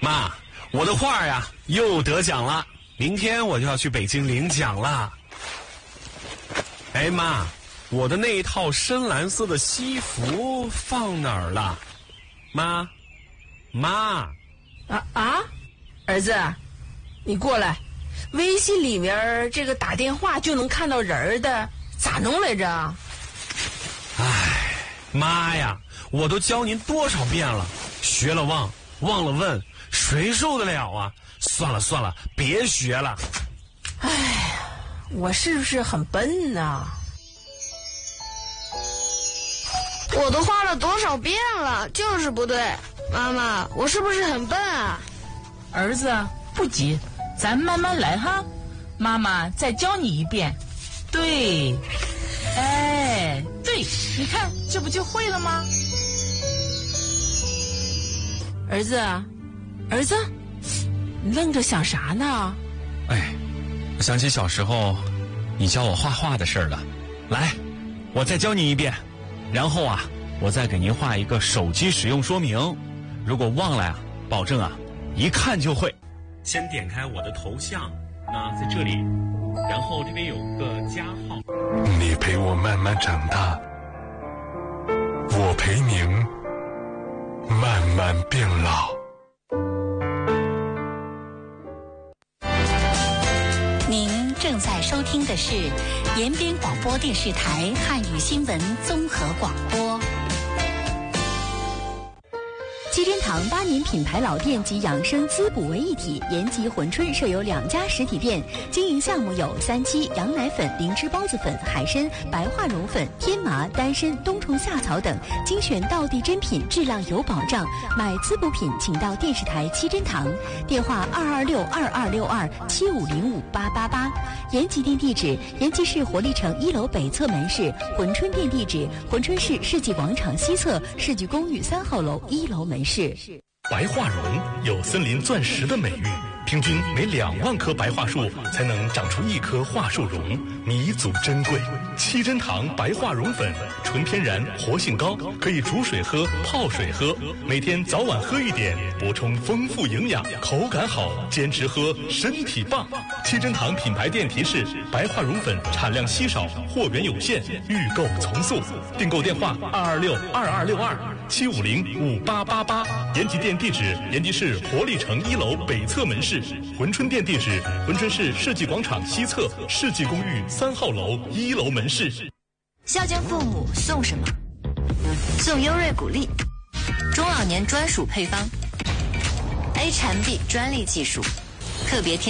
妈，我的画呀又得奖了，明天我就要去北京领奖了。哎妈，我的那一套深蓝色的西服放哪儿了？妈， 儿子，你过来，微信里面这个打电话就能看到人的，咋弄来着？ 哎，妈呀，我都教您多少遍了，学了忘，忘了问，谁受得了啊？算了，别学了。 哎呀，我是不是很笨呢？ 我都画了多少遍了，就是不对。妈妈，我是不是很笨啊？ 儿子，不急，咱慢慢来哈。妈妈再教你一遍。对，哎，对，你看，这不就会了吗？ 儿子，你愣着想啥呢？ 哎，我想起小时候你教我画画的事儿了。来，我再教你一遍，然后啊，我再给您画一个手机使用说明。如果忘了呀，保证啊，一看就会。 先点开我的头像，那在这里，然后这边有个加号。 你陪我慢慢长大，我陪您慢慢变老。 您正在收听的是延边广播电视台汉语新闻综合广播。七珍堂8年品牌老店及养生滋补为一体，延吉、珲春设有2家实体店，经营项目有3七、羊奶粉、灵芝孢子粉、海参、白化绒粉、天麻、丹参、冬虫夏草等，精选道地珍品，质量有保障。买滋补品请到电视台七珍堂，电话226-2262-7505-888。延吉店地址：延吉市活力城1楼北侧门市；珲春店地址：珲春市世纪广场西侧世纪公寓3号楼1楼门市。 白化绒有森林钻石的美誉，平均每2万棵白桦树才能长出1棵桦树茸，弥足珍贵。七珍堂白化绒粉，纯天然，活性高，可以煮水喝、泡水喝，每天早晚喝一点，补充丰富营养，口感好，坚持喝，身体棒。七珍堂品牌店提示：白化绒粉产量稀少，货源有限，预购从速。订购电话226-2262-750-5888。延吉店地址：延吉市活力城1楼北侧门市；珲春店地址：珲春市世纪广场西侧世纪公寓3号楼1楼门市。 孝敬父母送什么？送优瑞谷粒，中老年专属配方 ，A 产 B 专利技术，特别添